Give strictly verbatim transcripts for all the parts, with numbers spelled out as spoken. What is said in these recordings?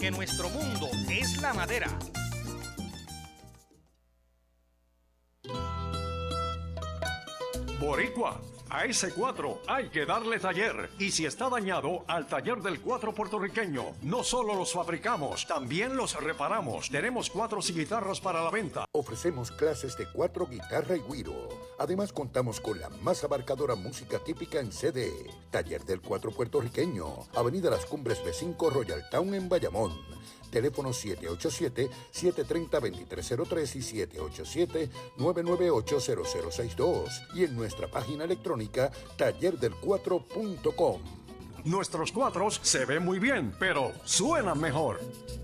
que nuestro mundo es la madera. Boricua, a ese cuatro hay que darle taller. Y si está dañado, al taller del cuatro puertorriqueño. No solo los fabricamos, también los reparamos. Tenemos cuatros y guitarras para la venta. Ofrecemos clases de cuatro, guitarra y güiro. Además, contamos con la más abarcadora música típica en C D. Taller del cuatro puertorriqueño. Avenida Las Cumbres B cinco, Royal Town en Bayamón. Teléfono siete ocho siete, siete tres cero, dos tres cero tres y siete ocho siete, nueve nueve ocho, cero cero seis dos. Y en nuestra página electrónica taller del cuatro punto com. Nuestros cuatros se ven muy bien, pero suenan mejor.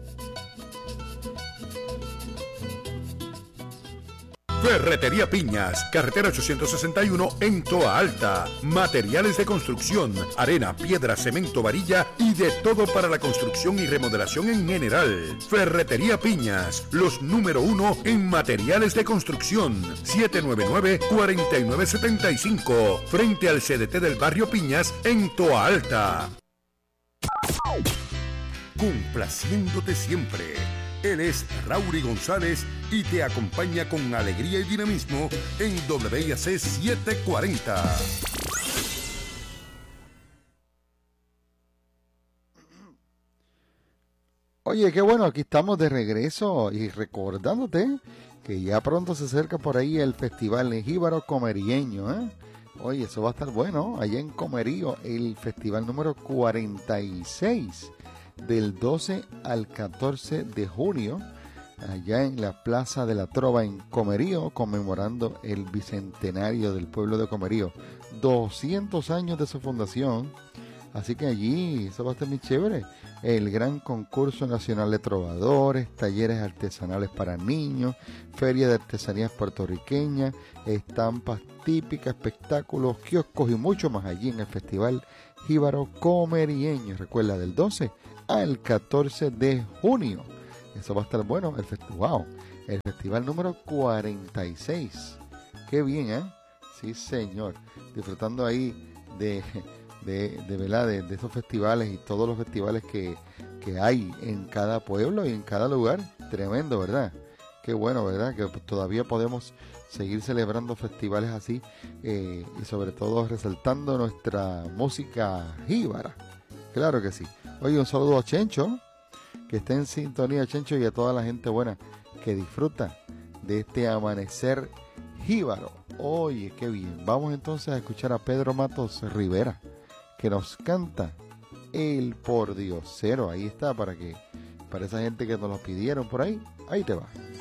Ferretería Piñas, carretera ochocientos sesenta y uno en Toa Alta. Materiales de construcción, arena, piedra, cemento, varilla y de todo para la construcción y remodelación en general. Ferretería Piñas, los número uno en materiales de construcción. siete nueve nueve, cuatro nueve siete cinco, frente al C D T del barrio Piñas en Toa Alta. Complaciéndote siempre. Él es Rauri González y te acompaña con alegría y dinamismo en W I A C setecientos cuarenta. Oye, qué bueno, aquí estamos de regreso y recordándote que ya pronto se acerca por ahí el Festival de Jíbaro Comerieño, ¿eh? Oye, eso va a estar bueno, allá en Comerío, el festival número cuarenta y seis. Del doce al catorce de junio, allá en la Plaza de la Trova en Comerío, conmemorando el bicentenario del pueblo de Comerío, doscientos años de su fundación. Así que allí, eso va a estar muy chévere. El gran concurso nacional de trovadores, talleres artesanales para niños, feria de artesanías puertorriqueñas, estampas típicas, espectáculos, kioscos y mucho más allí en el Festival Jíbaro Comerieño. Recuerda, del doce al catorce de junio. Eso va a estar bueno. El festival, wow, el festival número cuarenta y seis. Qué bien, ¿eh? Sí, señor. Disfrutando ahí de, de, de, ¿verdad? de, de esos festivales y todos los festivales que, que hay en cada pueblo y en cada lugar. Tremendo, ¿verdad? Qué bueno, ¿verdad? Que todavía podemos seguir celebrando festivales así eh, y sobre todo resaltando nuestra música jíbara. Claro que sí. Oye, un saludo a Chencho, que está en sintonía, Chencho, y a toda la gente buena que disfruta de este amanecer jíbaro. Oye, qué bien. Vamos entonces a escuchar a Pedro Matos Rivera, que nos canta El Pordiosero. Ahí está, para que para esa gente que nos lo pidieron por ahí. Ahí te va.